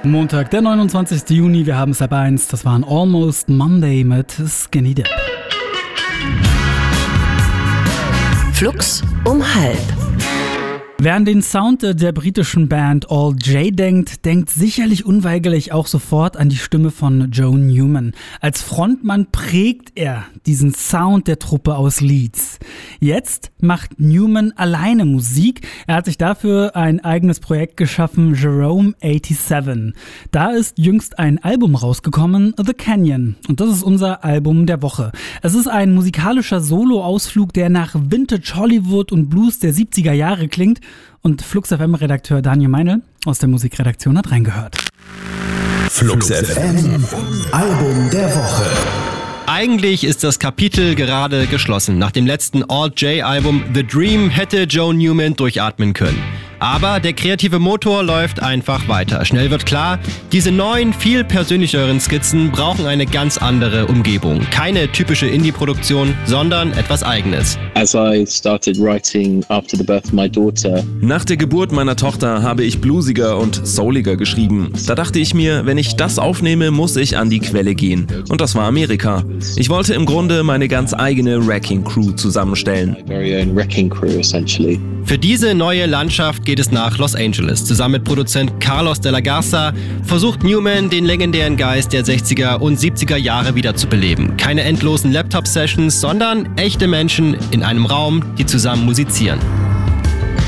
Montag, der 29. Juni, wir haben Step 1, das war ein Almost Monday mit Skinny Dip. Flux um 12:30. Wer an den Sound der britischen Band All J denkt, denkt sicherlich unweigerlich auch sofort an die Stimme von Joe Newman. Als Frontmann prägt er diesen Sound der Truppe aus Leeds. Jetzt macht Newman alleine Musik. Er hat sich dafür ein eigenes Projekt geschaffen, Jerome 87. Da ist jüngst ein Album rausgekommen, The Canyon. Und das ist unser Album der Woche. Es ist ein musikalischer Solo-Ausflug, der nach Vintage Hollywood und Blues der 70er Jahre klingt. Und Flux FM-Redakteur Daniel Meinl aus der Musikredaktion hat reingehört. Flux FM Album der Woche. Eigentlich ist das Kapitel gerade geschlossen. Nach dem letzten Alt-J-Album The Dream hätte Joe Newman durchatmen können. Aber der kreative Motor läuft einfach weiter. Schnell wird klar, diese neuen, viel persönlicheren Skizzen brauchen eine ganz andere Umgebung. Keine typische Indie-Produktion, sondern etwas Eigenes. As I started writing after the birth of my daughter. Nach der Geburt meiner Tochter habe ich bluesiger und souliger geschrieben. Da dachte ich mir, wenn ich das aufnehme, muss ich an die Quelle gehen. Und das war Amerika. Ich wollte im Grunde meine ganz eigene Wrecking Crew zusammenstellen. My very own wrecking crew, essentially. Für diese neue Landschaft geht es nach Los Angeles. Zusammen mit Produzent Carlos de la Garza versucht Newman, den legendären Geist der 60er und 70er Jahre wieder zu beleben. Keine endlosen Laptop-Sessions, sondern echte Menschen in einem Raum, die zusammen musizieren.